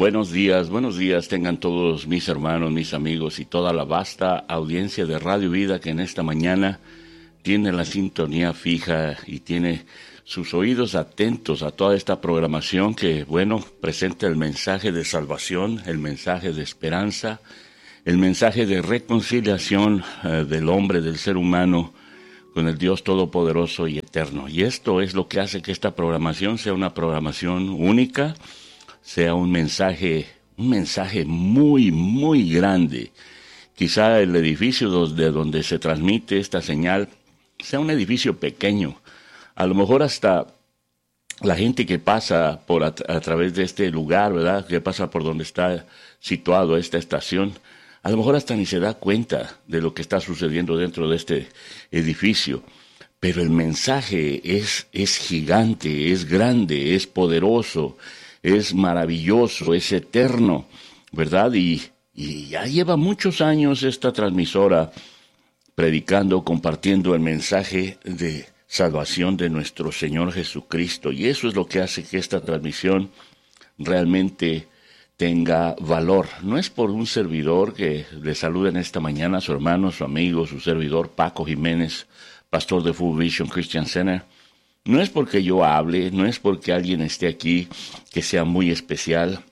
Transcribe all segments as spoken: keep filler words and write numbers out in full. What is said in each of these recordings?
Buenos días, buenos días tengan todos mis hermanos, mis amigos y toda la vasta audiencia de Radio Vida que en esta mañana tiene la sintonía fija y tiene sus oídos atentos a toda esta programación que, bueno, presenta el mensaje de salvación, el mensaje de esperanza, el mensaje de reconciliación eh, del hombre, del ser humano, con el Dios Todopoderoso y Eterno. Y esto es lo que hace que esta programación sea una programación única, sea un mensaje, un mensaje muy, muy grande. Quizá el edificio de donde se transmite esta señal sea un edificio pequeño. A lo mejor hasta la gente que pasa por a, a través de este lugar, ¿verdad?, que pasa por donde está situado esta estación, a lo mejor hasta ni se da cuenta de lo que está sucediendo dentro de este edificio. Pero el mensaje es, es gigante, es grande, es poderoso, es maravilloso, es eterno, ¿verdad? Y, y ya lleva muchos años esta transmisora predicando, compartiendo el mensaje de salvación de nuestro Señor Jesucristo. Y eso es lo que hace que esta transmisión realmente tenga valor. No es por un servidor que le saluden esta mañana, su hermano, su amigo, su servidor Paco Jiménez, pastor de Full Vision Christian Center. No es porque yo hable, no es porque alguien esté aquí que sea muy especial.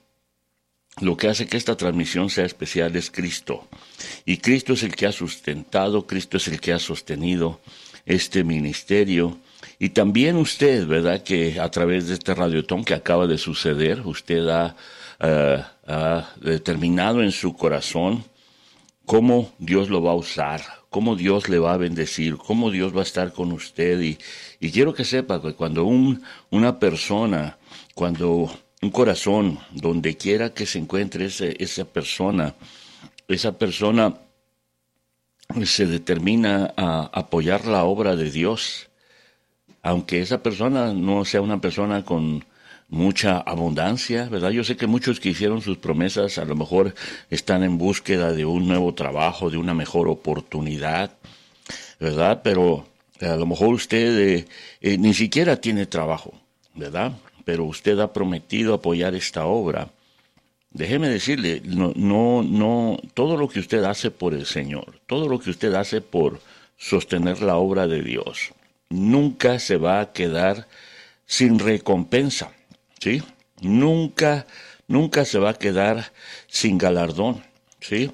Lo que hace que esta transmisión sea especial es Cristo. Y Cristo es el que ha sustentado, Cristo es el que ha sostenido este ministerio. Y también usted, ¿verdad?, que a través de este radiotón que acaba de suceder, usted ha, uh, ha determinado en su corazón cómo Dios lo va a usar, cómo Dios le va a bendecir, cómo Dios va a estar con usted. Y, y quiero que sepa que cuando un, una persona, cuando un corazón, donde quiera que se encuentre ese, esa persona, esa persona se determina a apoyar la obra de Dios, aunque esa persona no sea una persona con mucha abundancia, ¿verdad? Yo sé que muchos que hicieron sus promesas a lo mejor están en búsqueda de un nuevo trabajo, de una mejor oportunidad, ¿verdad? Pero a lo mejor usted eh, eh, ni siquiera tiene trabajo, ¿verdad? Pero usted ha prometido apoyar esta obra. Déjeme decirle, no, no, no, todo lo que usted hace por el Señor, todo lo que usted hace por sostener la obra de Dios, nunca se va a quedar sin recompensa. ¿Sí? Nunca, nunca se va a quedar sin galardón, ¿sí?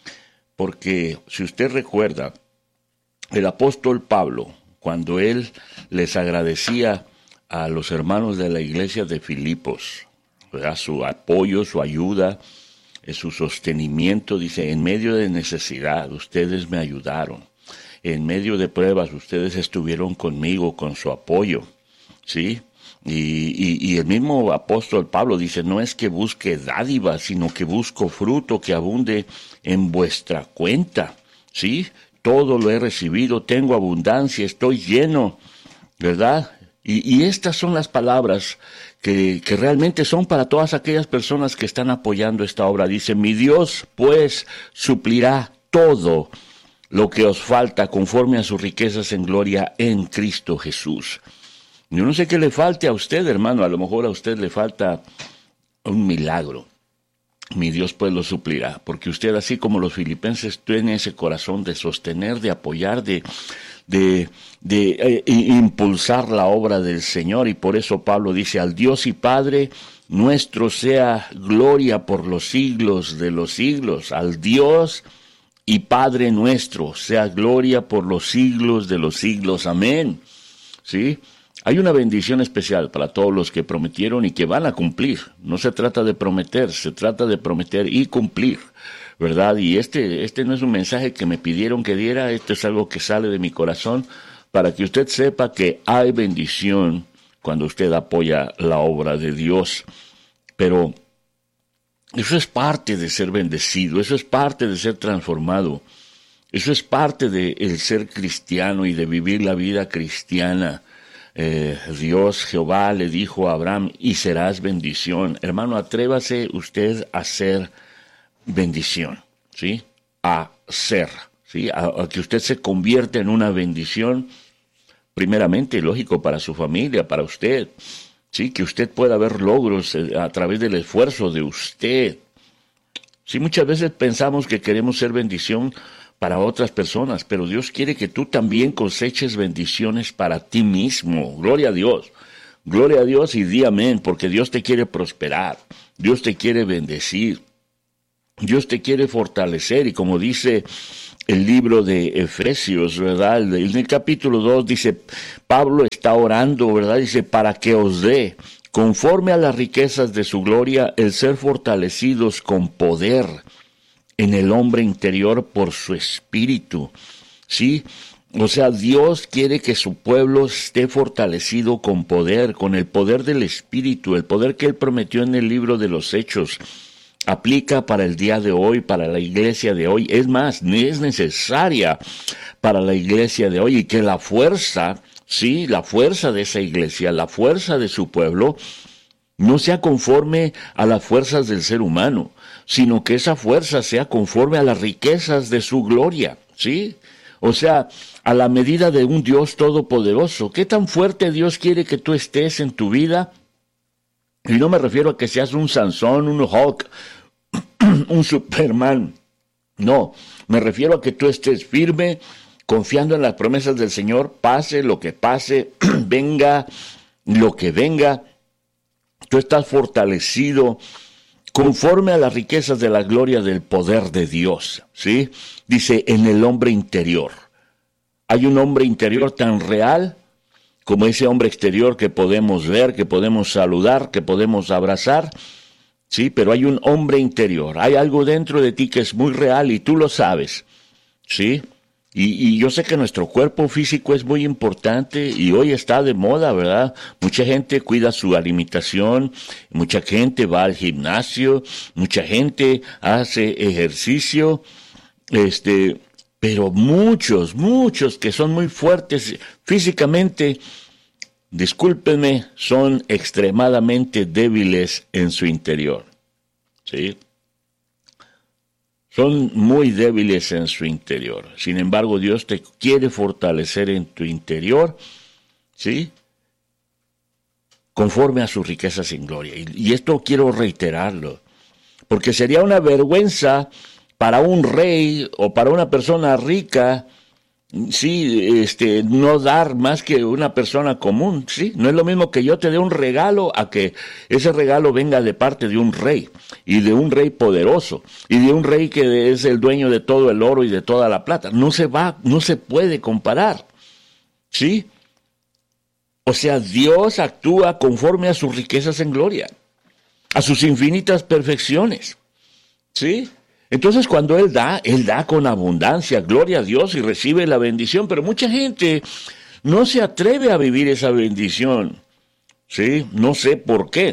Porque si usted recuerda, el apóstol Pablo, cuando él les agradecía a los hermanos de la iglesia de Filipos, ¿verdad?, su apoyo, su ayuda, su sostenimiento, dice, en medio de necesidad, ustedes me ayudaron. En medio de pruebas, ustedes estuvieron conmigo con su apoyo, ¿sí? Y, y, y el mismo apóstol Pablo dice, no es que busque dádivas, sino que busco fruto que abunde en vuestra cuenta, ¿sí? Todo lo he recibido, tengo abundancia, estoy lleno, ¿verdad? Y, y estas son las palabras que, que realmente son para todas aquellas personas que están apoyando esta obra. Dice, mi Dios, pues, suplirá todo lo que os falta conforme a sus riquezas en gloria en Cristo Jesús. Yo no sé qué le falte a usted, hermano, a lo mejor a usted le falta un milagro. Mi Dios pues lo suplirá, porque usted, así como los filipenses, tiene ese corazón de sostener, de apoyar, de, de, de eh, impulsar la obra del Señor. Y por eso Pablo dice, al Dios y Padre nuestro sea gloria por los siglos de los siglos. Al Dios y Padre nuestro sea gloria por los siglos de los siglos. Amén. ¿Sí? Hay una bendición especial para todos los que prometieron y que van a cumplir. No se trata de prometer, se trata de prometer y cumplir, ¿verdad? Y este, este no es un mensaje que me pidieron que diera, esto es algo que sale de mi corazón para que usted sepa que hay bendición cuando usted apoya la obra de Dios. Pero eso es parte de ser bendecido, eso es parte de ser transformado, eso es parte de el ser cristiano y de vivir la vida cristiana. Eh, Dios, Jehová, le dijo a Abraham, y serás bendición. Hermano, atrévase usted a ser bendición, ¿sí? A ser, ¿sí? A, a que usted se convierta en una bendición, primeramente, lógico, para su familia, para usted, Sí, que usted pueda ver logros a través del esfuerzo de usted. Sí, muchas veces pensamos que queremos ser bendición para otras personas, pero Dios quiere que tú también coseches bendiciones para ti mismo. Gloria a Dios. Gloria a Dios y di amén, porque Dios te quiere prosperar. Dios te quiere bendecir. Dios te quiere fortalecer y como dice el libro de Efesios, ¿verdad? En el capítulo dos dice, Pablo está orando, ¿verdad? Dice, para que os dé, conforme a las riquezas de su gloria, el ser fortalecidos con poder en el hombre interior por su espíritu, ¿sí? O sea, Dios quiere que su pueblo esté fortalecido con poder, con el poder del espíritu, el poder que Él prometió en el libro de los Hechos. Aplica para el día de hoy, para la iglesia de hoy. Es más, es necesaria para la iglesia de hoy y que la fuerza, sí, la fuerza de esa iglesia, la fuerza de su pueblo, no sea conforme a las fuerzas del ser humano, sino que esa fuerza sea conforme a las riquezas de su gloria, ¿sí? O sea, a la medida de un Dios todopoderoso. ¿Qué tan fuerte Dios quiere que tú estés en tu vida? Y no me refiero a que seas un Sansón, un Hulk, un Superman. No, me refiero a que tú estés firme, confiando en las promesas del Señor, pase lo que pase, venga lo que venga. Tú estás fortalecido conforme a las riquezas de la gloria del poder de Dios, ¿sí? Dice, en el hombre interior. Hay un hombre interior tan real como ese hombre exterior que podemos ver, que podemos saludar, que podemos abrazar, sí, pero hay un hombre interior, hay algo dentro de ti que es muy real y tú lo sabes, sí, y, y yo sé que nuestro cuerpo físico es muy importante y hoy está de moda, ¿verdad? Mucha gente cuida su alimentación, mucha gente va al gimnasio, mucha gente hace ejercicio, este... pero muchos, muchos que son muy fuertes físicamente, discúlpenme, son extremadamente débiles en su interior, ¿sí? Son muy débiles en su interior. Sin embargo, Dios te quiere fortalecer en tu interior, ¿sí? Conforme a sus riquezas en gloria. Y, y esto quiero reiterarlo, porque sería una vergüenza para un rey o para una persona rica, sí, este, no dar más que una persona común, sí. No es lo mismo que yo te dé un regalo a que ese regalo venga de parte de un rey, y de un rey poderoso, y de un rey que es el dueño de todo el oro y de toda la plata. No se va, no se puede comparar, sí. O sea, Dios actúa conforme a sus riquezas en gloria, a sus infinitas perfecciones, sí. Entonces cuando Él da, Él da con abundancia, gloria a Dios, y recibe la bendición, pero mucha gente no se atreve a vivir esa bendición, ¿sí? No sé por qué.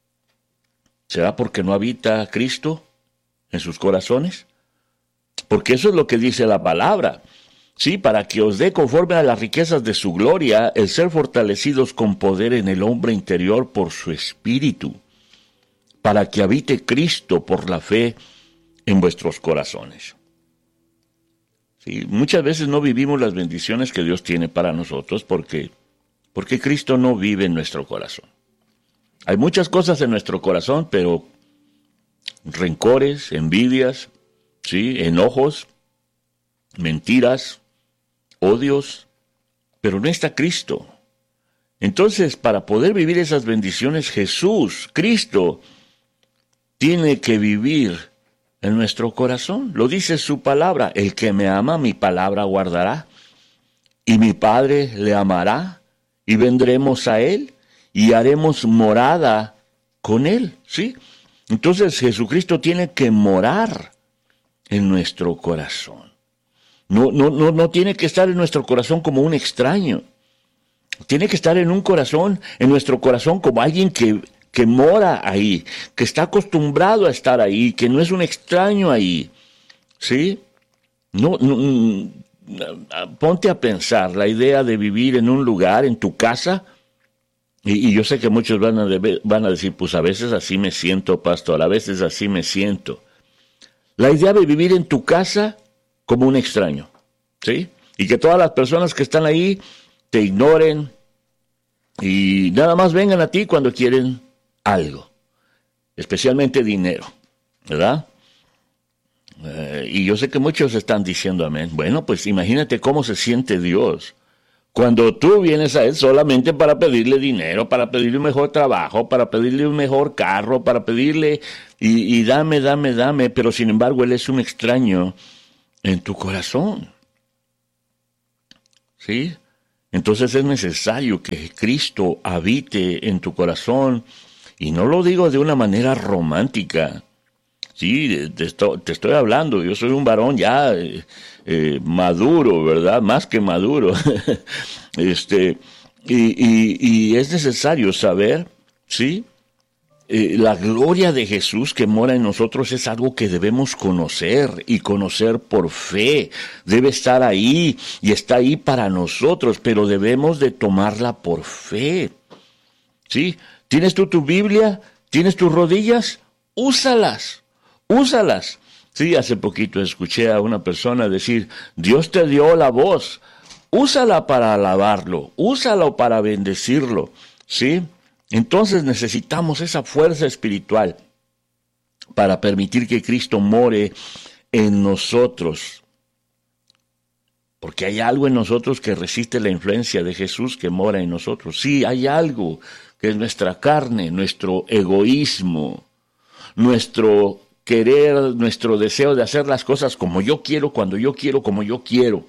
¿Será porque no habita Cristo en sus corazones? Porque eso es lo que dice la palabra, ¿sí? Para que os dé conforme a las riquezas de su gloria, el ser fortalecidos con poder en el hombre interior por su espíritu, para que habite Cristo por la fe en vuestros corazones. Sí, muchas veces no vivimos las bendiciones que Dios tiene para nosotros porque, porque Cristo no vive en nuestro corazón. Hay muchas cosas en nuestro corazón, pero rencores, envidias, sí, enojos, mentiras, odios, pero no está Cristo. Entonces, para poder vivir esas bendiciones, Jesús, Cristo, tiene que vivir en nuestro corazón. Lo dice su palabra: el que me ama, mi palabra guardará, y mi Padre le amará, y vendremos a él, y haremos morada con él, ¿sí? Entonces Jesucristo tiene que morar en nuestro corazón. No, no, no, no tiene que estar en nuestro corazón como un extraño. Tiene que estar en un corazón, en nuestro corazón, como alguien que que mora ahí, que está acostumbrado a estar ahí, que no es un extraño ahí, ¿sí? No, no, ponte a pensar la idea de vivir en un lugar, en tu casa, y, y yo sé que muchos van a, debe, van a decir, pues a veces así me siento, pastor, a veces así me siento. La idea de vivir en tu casa como un extraño, ¿sí? Y que todas las personas que están ahí te ignoren, Y nada más vengan a ti cuando quieren algo, especialmente dinero, ¿verdad? Eh, y yo sé que muchos están diciendo amén. Bueno, pues imagínate cómo se siente Dios cuando tú vienes a Él solamente para pedirle dinero, para pedirle un mejor trabajo, para pedirle un mejor carro, para pedirle y, y dame, dame, dame, pero sin embargo Él es un extraño en tu corazón. ¿Sí? Entonces es necesario que Cristo habite en tu corazón, y no lo digo de una manera romántica. Sí, te estoy, te estoy hablando, yo soy un varón ya eh, eh, maduro, ¿verdad? Más que maduro. este, y, y, y es necesario saber, ¿sí? Eh, la gloria de Jesús que mora en nosotros es algo que debemos conocer, y conocer por fe. Debe estar ahí y está ahí para nosotros, pero debemos de tomarla por fe. ¿Sí? ¿Tienes tú tu Biblia? ¿Tienes tus rodillas? Úsalas. Úsalas. Sí, hace poquito escuché a una persona decir, Dios te dio la voz, úsala para alabarlo, úsala para bendecirlo, ¿sí? Entonces necesitamos esa fuerza espiritual para permitir que Cristo more en nosotros. Porque hay algo en nosotros que resiste la influencia de Jesús que mora en nosotros. Sí, hay algo que es nuestra carne, nuestro egoísmo, nuestro querer, nuestro deseo de hacer las cosas como yo quiero, cuando yo quiero, como yo quiero.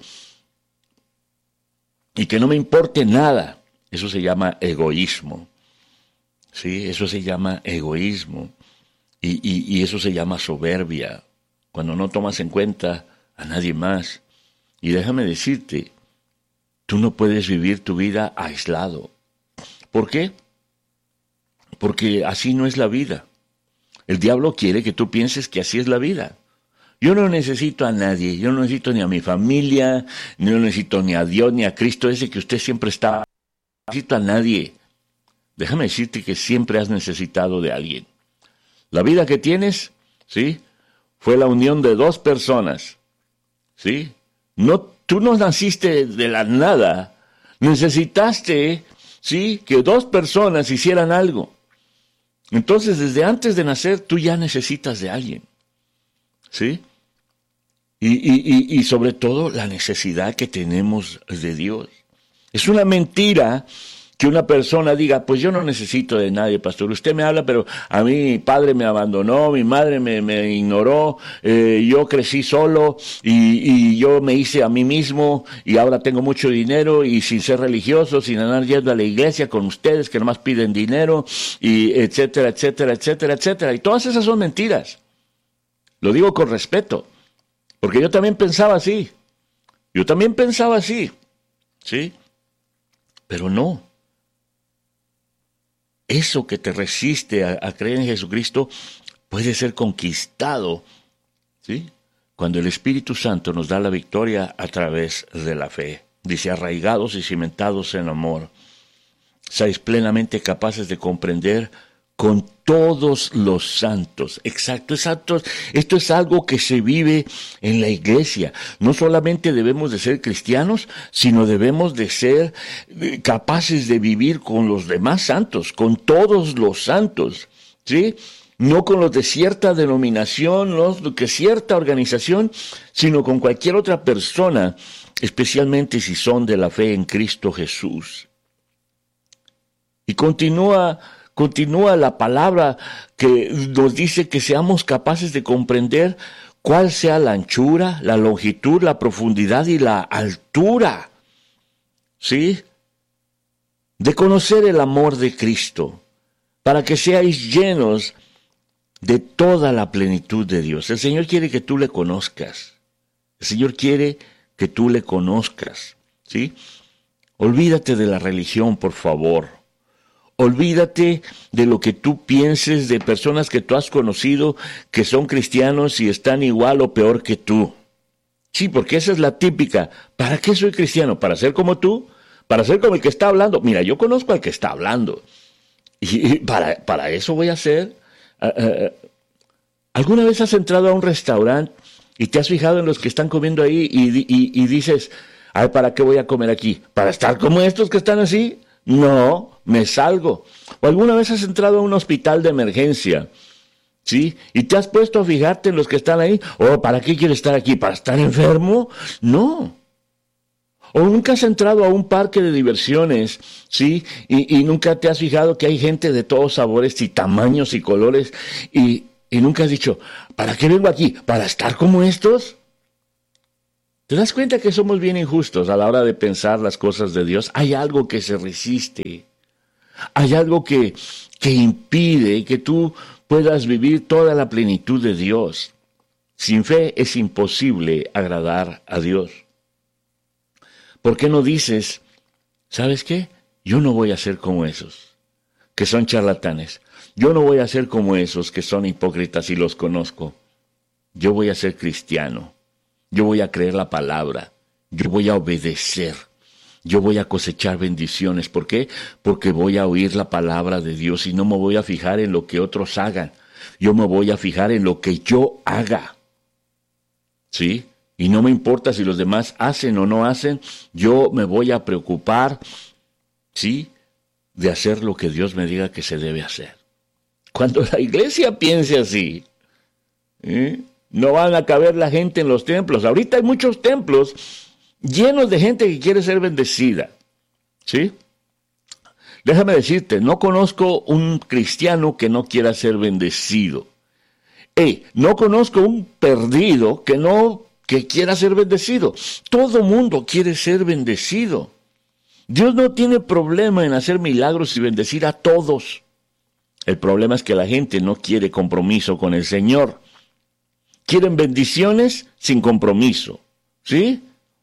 Y que no me importe nada. Eso se llama egoísmo. Sí, eso se llama egoísmo. Y, y, y eso se llama soberbia. Cuando no tomas en cuenta a nadie más. Y déjame decirte, tú no puedes vivir tu vida aislado. ¿Por qué? Porque así no es la vida. El diablo quiere que tú pienses que así es la vida. Yo no necesito a nadie, yo no necesito ni a mi familia, no necesito ni a Dios, ni a Cristo ese que usted siempre está. No necesito a nadie. Déjame decirte que siempre has necesitado de alguien. La vida que tienes, ¿sí? Fue la unión de dos personas, ¿sí? No, tú no naciste de la nada. Necesitaste, ¿sí? Que dos personas hicieran algo. Entonces, desde antes de nacer, tú ya necesitas de alguien, ¿sí? Y, y, y, y sobre todo, la necesidad que tenemos de Dios. Es una mentira que una persona diga, pues yo no necesito de nadie, pastor. Usted me habla, pero a mí mi padre me abandonó, mi madre me, me ignoró, eh, yo crecí solo y, y yo me hice a mí mismo y ahora tengo mucho dinero y sin ser religioso, sin andar yendo a la iglesia con ustedes que nomás piden dinero y etcétera, etcétera, etcétera, etcétera. Y todas esas son mentiras. Lo digo con respeto, porque yo también pensaba así. Yo también pensaba así, ¿sí? Pero no. Eso que te resiste a, a creer en Jesucristo puede ser conquistado, ¿sí? Cuando el Espíritu Santo nos da la victoria a través de la fe. Dice, arraigados y cimentados en amor, seáis plenamente capaces de comprender con todos los santos. Exacto, exacto. Esto es algo que se vive en la iglesia. No solamente debemos de ser cristianos, sino debemos de ser capaces de vivir con los demás santos, con todos los santos, ¿sí? No con los de cierta denominación, no de cierta organización, sino con cualquier otra persona, especialmente si son de la fe en Cristo Jesús. Y continúa Continúa la palabra que nos dice que seamos capaces de comprender cuál sea la anchura, la longitud, la profundidad y la altura, ¿sí? De conocer el amor de Cristo, para que seáis llenos de toda la plenitud de Dios. El Señor quiere que tú le conozcas. El Señor quiere que tú le conozcas, ¿sí? Olvídate de la religión, por favor. Olvídate de lo que tú pienses de personas que tú has conocido que son cristianos y están igual o peor que tú. Sí, porque esa es la típica. ¿Para qué soy cristiano? ¿Para ser como tú? ¿Para ser como el que está hablando? Mira, yo conozco al que está hablando. Y para, para eso voy a ser. Uh, uh, ¿Alguna vez has entrado a un restaurante y te has fijado en los que están comiendo ahí y, y, y dices, ay, ¿para qué voy a comer aquí? ¿Para estar como estos que están así? No. me salgo. ¿O alguna vez has entrado a un hospital de emergencia? ¿Sí? ¿Y te has puesto a fijarte en los que están ahí? ¿O para qué quieres estar aquí? ¿Para estar enfermo? No. ¿O nunca has entrado a un parque de diversiones? ¿Sí? Y, y nunca te has fijado que hay gente de todos sabores y tamaños y colores. Y, y nunca has dicho, ¿para qué vengo aquí? ¿Para estar como estos? ¿Te das cuenta que somos bien injustos a la hora de pensar las cosas de Dios? Hay algo que se resiste. Hay algo que, que impide que tú puedas vivir toda la plenitud de Dios. Sin fe es imposible agradar a Dios. ¿Por qué no dices, ¿sabes qué? Yo no voy a ser como esos, que son charlatanes. Yo no voy a ser como esos que son hipócritas y los conozco. Yo voy a ser cristiano. Yo voy a creer la palabra. Yo voy a obedecer. Yo voy a cosechar bendiciones. ¿Por qué? Porque voy a oír la palabra de Dios y no me voy a fijar en lo que otros hagan. Yo me voy a fijar en lo que yo haga. ¿Sí? Y no me importa si los demás hacen o no hacen. Yo me voy a preocupar, ¿sí?, de hacer lo que Dios me diga que se debe hacer. Cuando la iglesia piense así, ¿eh? no van a caber la gente en los templos. Ahorita hay muchos templos llenos de gente que quiere ser bendecida, ¿sí? Déjame decirte, no conozco un cristiano que no quiera ser bendecido. Hey, no conozco un perdido que no que quiera ser bendecido. Todo mundo quiere ser bendecido. Dios no tiene problema en hacer milagros y bendecir a todos. El problema es que la gente no quiere compromiso con el Señor. Quieren bendiciones sin compromiso, ¿sí?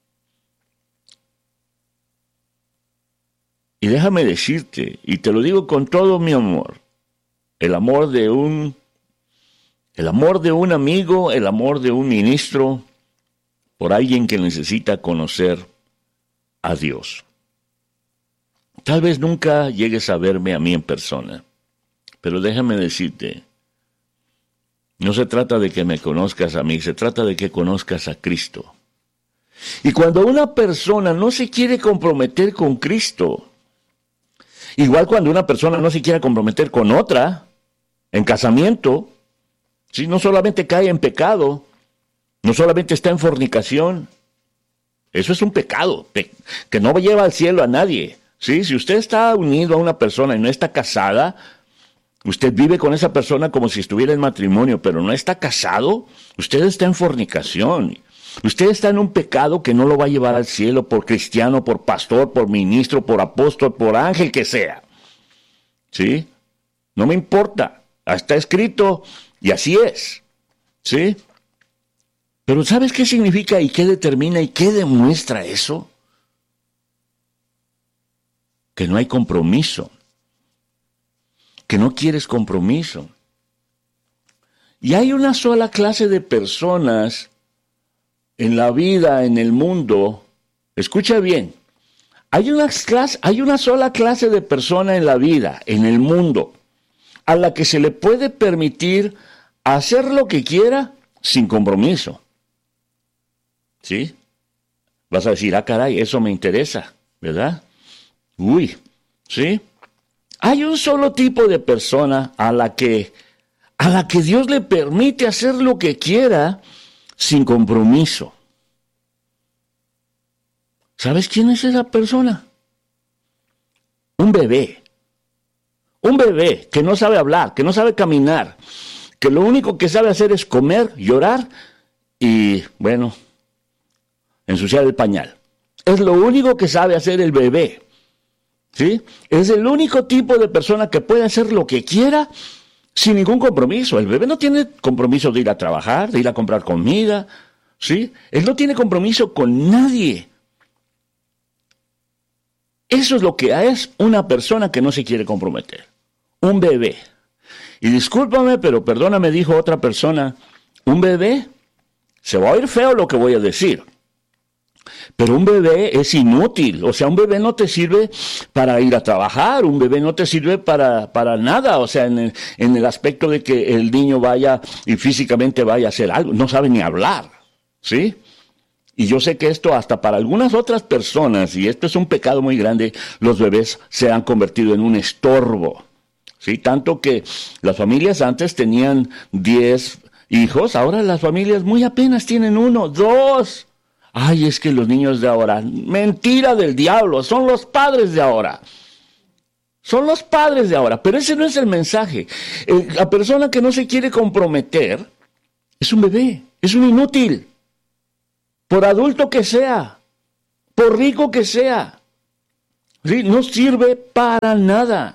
Y déjame decirte, y te lo digo con todo mi amor, el amor de un, el amor de un amigo, el amor de un ministro, por alguien que necesita conocer a Dios. Tal vez nunca llegues a verme a mí en persona, pero déjame decirte, no se trata de que me conozcas a mí, se trata de que conozcas a Cristo. Y cuando una persona no se quiere comprometer con Cristo, igual cuando una persona no se quiere comprometer con otra, en casamiento, ¿sí? No solamente cae en pecado, no solamente está en fornicación, eso es un pecado, pe- que no lleva al cielo a nadie, ¿sí? Si usted está unido a una persona y no está casada, usted vive con esa persona como si estuviera en matrimonio, pero no está casado, usted está en fornicación. Usted está en un pecado que no lo va a llevar al cielo por cristiano, por pastor, por ministro, por apóstol, por ángel que sea. ¿Sí? No me importa. Está escrito y así es. ¿Sí? Pero ¿sabes qué significa y qué determina y qué demuestra eso? Que no hay compromiso. Que no quieres compromiso. Y hay una sola clase de personas en la vida, en el mundo. Escucha bien, hay una, clase, hay una sola clase de persona en la vida, en el mundo, a la que se le puede permitir hacer lo que quiera sin compromiso. ¿Sí? Vas a decir, ah, caray, eso me interesa, ¿verdad? Uy, ¿sí? Hay un solo tipo de persona a la que, a la que Dios le permite hacer lo que quiera sin compromiso. ¿Sabes quién es esa persona? Un bebé. Un bebé que no sabe hablar, que no sabe caminar, que lo único que sabe hacer es comer, llorar y, bueno, ensuciar el pañal. Es lo único que sabe hacer el bebé. ¿Sí? Es el único tipo de persona que puede hacer lo que quiera sin ningún compromiso. El bebé no tiene compromiso de ir a trabajar, de ir a comprar comida, ¿sí? Él no tiene compromiso con nadie. Eso es lo que es una persona que no se quiere comprometer. Un bebé. Y discúlpame, pero perdóname, dijo otra persona, un bebé, se va a oír feo lo que voy a decir, pero un bebé es inútil. O sea, un bebé no te sirve para ir a trabajar, un bebé no te sirve para, para nada. O sea, en el, en el aspecto de que el niño vaya y físicamente vaya a hacer algo, no sabe ni hablar, ¿sí? Y yo sé que esto hasta para algunas otras personas, y esto es un pecado muy grande, los bebés se han convertido en un estorbo. ¿Sí? Tanto que las familias antes tenían diez hijos, ahora las familias muy apenas tienen uno, dos. Ay, es que los niños de ahora, mentira del diablo, son los padres de ahora. Son los padres de ahora, pero ese no es el mensaje. Eh, la persona que no se quiere comprometer es un bebé, es un inútil. Por adulto que sea, por rico que sea, ¿sí? No sirve para nada.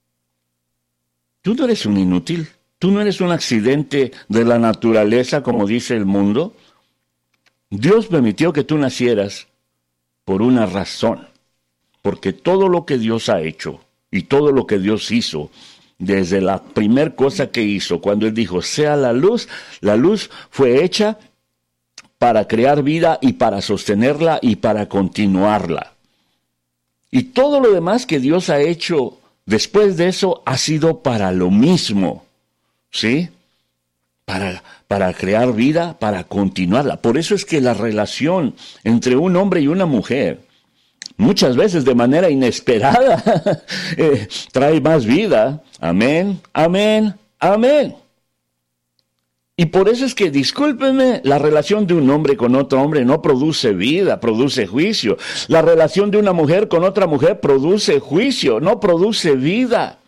Tú no eres un inútil, tú no eres un accidente de la naturaleza, como dice el mundo. Dios permitió que tú nacieras por una razón, porque todo lo que Dios ha hecho y todo lo que Dios hizo, desde la primer cosa que hizo, cuando Él dijo, sea la luz, la luz fue hecha para crear vida y para sostenerla y para continuarla. Y todo lo demás que Dios ha hecho después de eso ha sido para lo mismo, ¿sí? Para, para crear vida, para continuarla. Por eso es que la relación entre un hombre y una mujer, muchas veces de manera inesperada, eh, trae más vida. Amén, amén, amén. Y por eso es que, discúlpenme, la relación de un hombre con otro hombre no produce vida, produce juicio. La relación de una mujer con otra mujer produce juicio, no produce vida.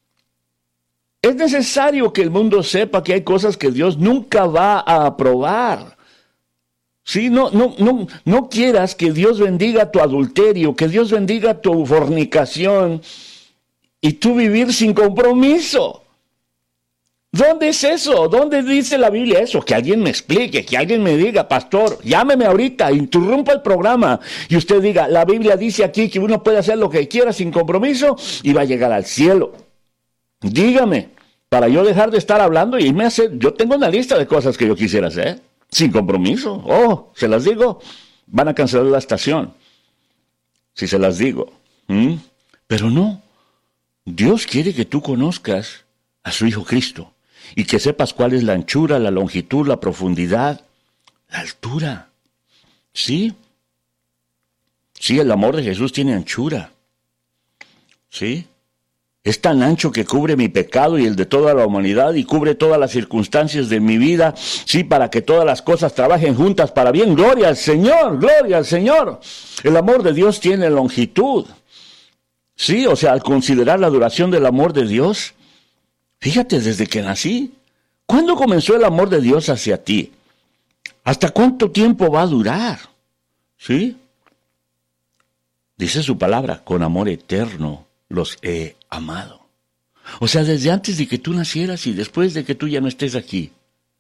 Es necesario que el mundo sepa que hay cosas que Dios nunca va a aprobar. Sí, no, no, no, no quieras que Dios bendiga tu adulterio, que Dios bendiga tu fornicación y tú vivir sin compromiso. ¿Dónde es eso? ¿Dónde dice la Biblia eso? Que alguien me explique, que alguien me diga, pastor, llámeme ahorita, interrumpa el programa y usted diga, la Biblia dice aquí que uno puede hacer lo que quiera sin compromiso y va a llegar al cielo. Dígame, para yo dejar de estar hablando y irme a hacer, yo tengo una lista de cosas que yo quisiera hacer, sin compromiso. Oh, se las digo, van a cancelar la estación, si se las digo. ¿Mm? Pero no, Dios quiere que tú conozcas a su Hijo Cristo. Y que sepas cuál es la anchura, la longitud, la profundidad, la altura. ¿Sí? Sí, el amor de Jesús tiene anchura. ¿Sí? Es tan ancho que cubre mi pecado y el de toda la humanidad y cubre todas las circunstancias de mi vida. Sí, para que todas las cosas trabajen juntas para bien. Gloria al Señor, gloria al Señor. El amor de Dios tiene longitud. Sí, o sea, al considerar la duración del amor de Dios, fíjate, desde que nací, ¿cuándo comenzó el amor de Dios hacia ti? ¿Hasta cuánto tiempo va a durar? ¿Sí? Dice su palabra, con amor eterno los he amado. O sea, desde antes de que tú nacieras y después de que tú ya no estés aquí.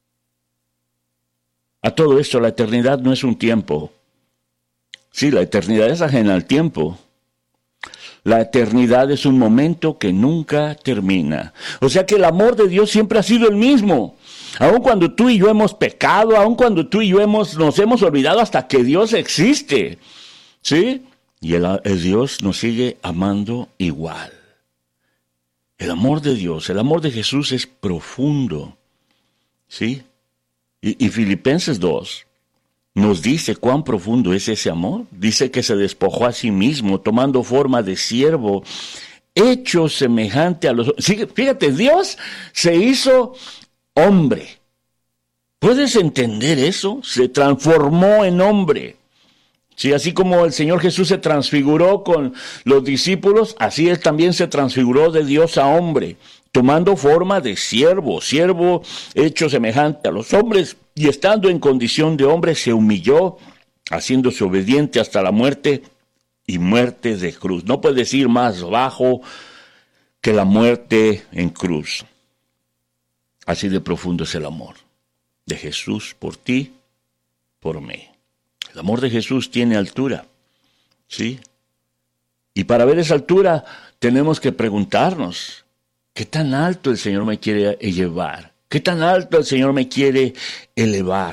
A todo esto, la eternidad no es un tiempo. Sí, la eternidad es ajena al tiempo. La eternidad es un momento que nunca termina. O sea que el amor de Dios siempre ha sido el mismo. Aun cuando tú y yo hemos pecado, aun cuando tú y yo hemos, nos hemos olvidado hasta que Dios existe. ¿Sí? Y el, el Dios nos sigue amando igual. El amor de Dios, el amor de Jesús es profundo. ¿Sí? Y, y Filipenses dos nos dice cuán profundo es ese amor. Dice que se despojó a sí mismo, tomando forma de siervo, hecho semejante a los... Fíjate, Dios se hizo hombre. ¿Puedes entender eso? Se transformó en hombre. Sí, así como el Señor Jesús se transfiguró con los discípulos, así Él también se transfiguró de Dios a hombre, tomando forma de siervo, siervo hecho semejante a los hombres, y estando en condición de hombre se humilló, haciéndose obediente hasta la muerte y muerte de cruz. No puedes ir más bajo que la muerte en cruz. Así de profundo es el amor de Jesús por ti, por mí. El amor de Jesús tiene altura, ¿sí? Y para ver esa altura tenemos que preguntarnos, ¿qué tan alto el Señor me quiere llevar? ¿Qué tan alto el Señor me quiere elevar?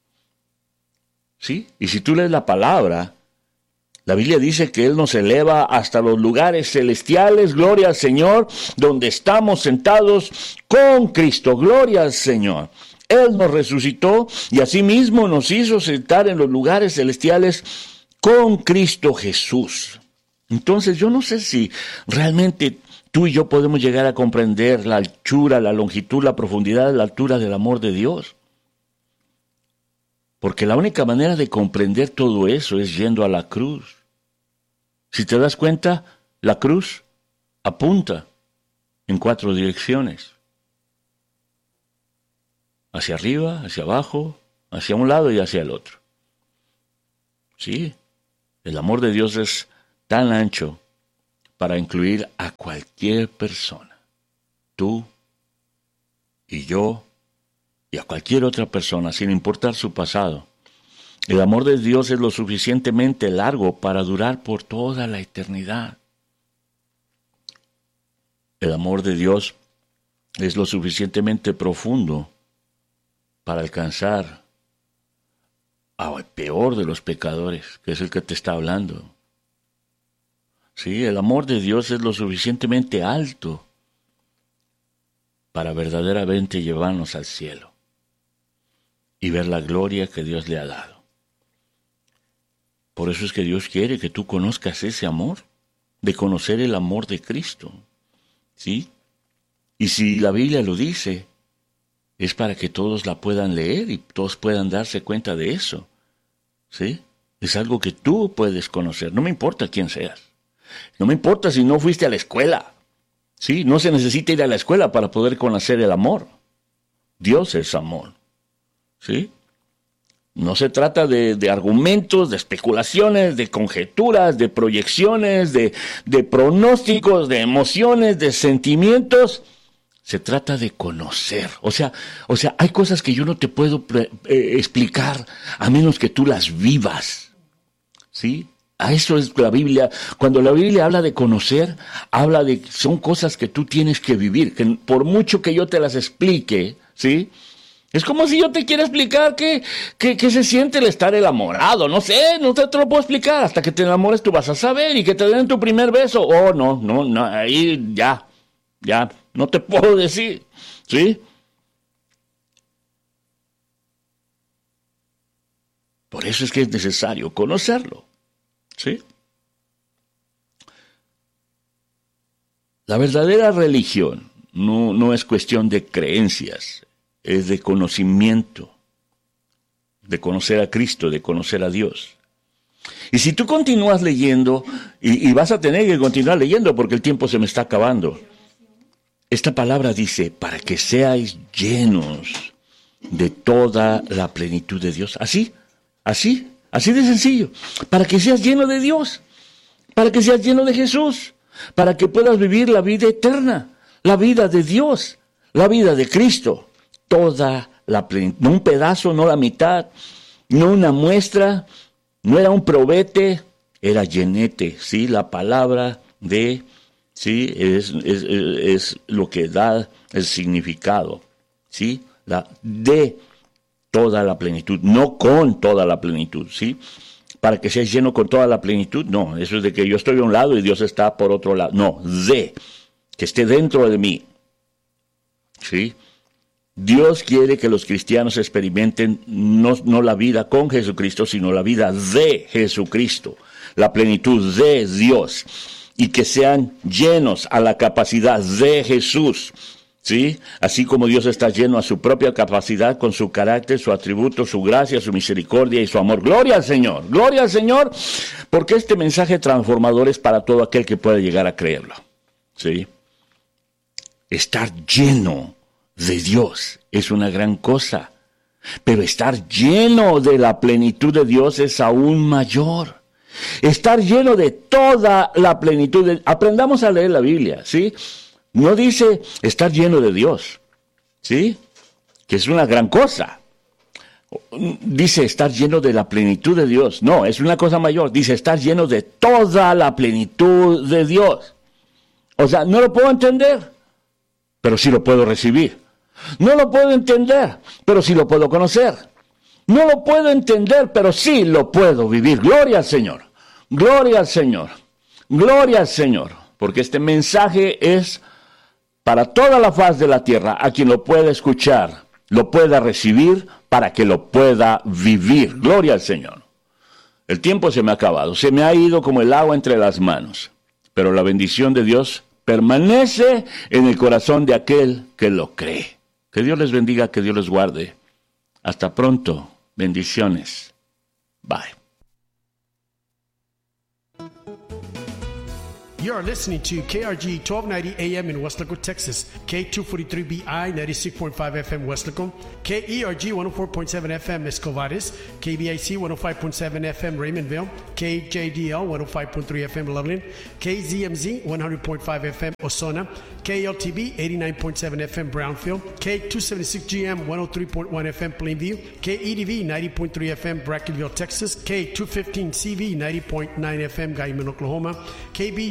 ¿Sí? Y si tú lees la palabra, la Biblia dice que Él nos eleva hasta los lugares celestiales, gloria al Señor, donde estamos sentados con Cristo, gloria al Señor. Él nos resucitó y asimismo nos hizo sentar en los lugares celestiales con Cristo Jesús. Entonces yo no sé si realmente tú y yo podemos llegar a comprender la anchura, la longitud, la profundidad, la altura del amor de Dios. Porque la única manera de comprender todo eso es yendo a la cruz. Si te das cuenta, la cruz apunta en cuatro direcciones. Hacia arriba, hacia abajo, hacia un lado y hacia el otro. Sí, el amor de Dios es tan ancho para incluir a cualquier persona. Tú y yo y a cualquier otra persona, sin importar su pasado. El amor de Dios es lo suficientemente largo para durar por toda la eternidad. El amor de Dios es lo suficientemente profundo para alcanzar al peor de los pecadores, que es el que te está hablando. Sí, el amor de Dios es lo suficientemente alto para verdaderamente llevarnos al cielo y ver la gloria que Dios le ha dado. Por eso es que Dios quiere que tú conozcas ese amor, de conocer el amor de Cristo. ¿Sí? Y si la Biblia lo dice, es para que todos la puedan leer y todos puedan darse cuenta de eso. ¿Sí? Es algo que tú puedes conocer, no me importa quién seas. No me importa si no fuiste a la escuela. ¿Sí? No se necesita ir a la escuela para poder conocer el amor. Dios es amor. ¿Sí? No se trata de, de argumentos, de especulaciones, de conjeturas, de proyecciones, de, de pronósticos, de emociones, de sentimientos. Se trata de conocer. O sea, o sea, hay cosas que yo no te puedo pre, eh, explicar a menos que tú las vivas. ¿Sí? A eso es la Biblia. Cuando la Biblia habla de conocer, habla de son cosas que tú tienes que vivir, que por mucho que yo te las explique, ¿sí? Es como si yo te quiera explicar qué que, que se siente el estar enamorado. No sé, no te, te lo puedo explicar. Hasta que te enamores tú vas a saber y que te den tu primer beso. Oh, no, no, no, ahí ya, ya, no te puedo decir, ¿sí? Por eso es que es necesario conocerlo, ¿sí? La verdadera religión no, no es cuestión de creencias. Es de conocimiento, de conocer a Cristo, de conocer a Dios. Y si tú continúas leyendo, y, y vas a tener que continuar leyendo porque el tiempo se me está acabando, esta palabra dice, para que seáis llenos de toda la plenitud de Dios. Así, así, así de sencillo. Para que seas lleno de Dios, para que seas lleno de Jesús, para que puedas vivir la vida eterna, la vida de Dios, la vida de Cristo. Toda la plenitud, no un pedazo, no la mitad, no una muestra, no era un probete, era llenete, ¿sí? La palabra de, ¿sí? Es, es, es lo que da el significado, ¿sí? La de toda la plenitud, no con toda la plenitud, ¿sí? Para que seas lleno con toda la plenitud, no, eso es de que yo estoy a un lado y Dios está por otro lado, no, de, que esté dentro de mí, ¿sí? Dios quiere que los cristianos experimenten no, no la vida con Jesucristo, sino la vida de Jesucristo, la plenitud de Dios, y que sean llenos a la capacidad de Jesús, ¿sí? Así como Dios está lleno a su propia capacidad con su carácter, su atributo, su gracia, su misericordia y su amor. ¡Gloria al Señor! ¡Gloria al Señor! Porque este mensaje transformador es para todo aquel que pueda llegar a creerlo, ¿sí? Estar lleno de Dios es una gran cosa, pero estar lleno de la plenitud de Dios es aún mayor. Estar lleno de toda la plenitud de... Aprendamos a leer la Biblia, ¿sí? No dice estar lleno de Dios, ¿sí? Que es una gran cosa. Dice estar lleno de la plenitud de Dios. No, es una cosa mayor. Dice estar lleno de toda la plenitud de Dios. O sea, no lo puedo entender, pero sí lo puedo recibir. No lo puedo entender, pero sí lo puedo conocer. No lo puedo entender, pero sí lo puedo vivir. Gloria al Señor. Gloria al Señor. Gloria al Señor. Porque este mensaje es para toda la faz de la tierra, a quien lo pueda escuchar. lo pueda recibir, para que lo pueda vivir. Gloria al Señor. El tiempo se me ha acabado, se me ha ido como el agua entre las manos, pero la bendición de Dios permanece en el corazón de aquel que lo cree. Que Dios les bendiga, que Dios les guarde. Hasta pronto. Bendiciones. Bye. You are listening to K R G twelve ninety A M in Weslaco, Texas, K two forty-three B I ninety-six point five F M Weslaco, K E R G one oh four point seven F M Escovares, K B I C one oh five point seven F M Raymondville, K J D L one oh five point three F M Loveland, K Z M Z one hundred point five F M Osona, K L T B eighty-nine point seven F M Brownfield, K two seventy-six G M one oh three point one F M Plainview, K E D V ninety point three F M Brackenville, Texas, K two fifteen C V ninety point nine F M Guyman, Oklahoma, K B